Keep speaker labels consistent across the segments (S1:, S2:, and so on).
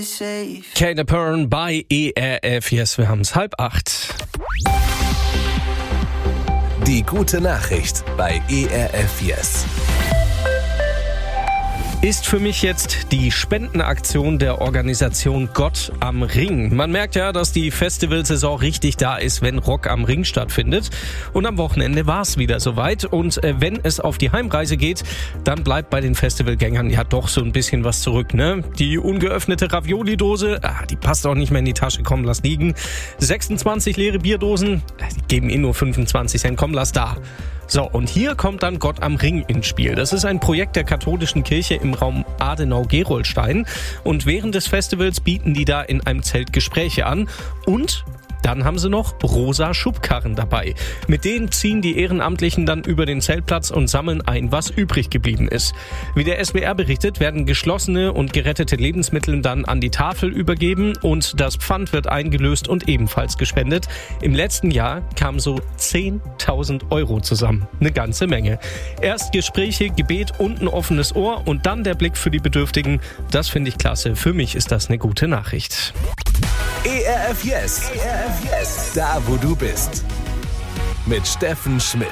S1: Katy Perry bei ERF. Yes, wir haben es 7:30.
S2: Die gute Nachricht bei ERF Yes.
S1: Ist für mich jetzt die Spendenaktion der Organisation Gott am Ring. Man merkt ja, dass die Festivalsaison richtig da ist, wenn Rock am Ring stattfindet. Und am Wochenende war es wieder soweit. Und wenn es auf die Heimreise geht, dann bleibt bei den Festivalgängern ja doch so ein bisschen was zurück, ne? Die ungeöffnete Ravioli-Dose, die passt auch nicht mehr in die Tasche, komm, lass liegen. 26 leere Bierdosen, die geben nur 25 Cent, komm, lass da. So, und hier kommt dann Gott am Ring ins Spiel. Das ist ein Projekt der katholischen Kirche im Raum Adenau-Gerolstein. Und während des Festivals bieten die da in einem Zelt Gespräche an. Und dann haben sie noch rosa Schubkarren dabei. Mit denen ziehen die Ehrenamtlichen dann über den Zeltplatz und sammeln ein, was übrig geblieben ist. Wie der SWR berichtet, werden geschlossene und gerettete Lebensmittel dann an die Tafel übergeben und das Pfand wird eingelöst und ebenfalls gespendet. Im letzten Jahr kamen so 10.000 Euro zusammen. Eine ganze Menge. Erst Gespräche, Gebet und ein offenes Ohr und dann der Blick für die Bedürftigen. Das finde ich klasse. Für mich ist das eine gute Nachricht.
S2: ERF Yes. ERF Yes. Da, wo du bist. Mit Steffen Schmidt.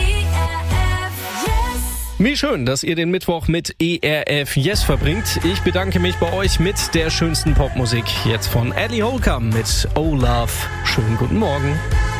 S1: Wie schön, dass ihr den Mittwoch mit ERF Yes verbringt. Ich bedanke mich bei euch mit der schönsten Popmusik. Jetzt von Ellie Holcomb mit Oh Love. Schönen guten Morgen.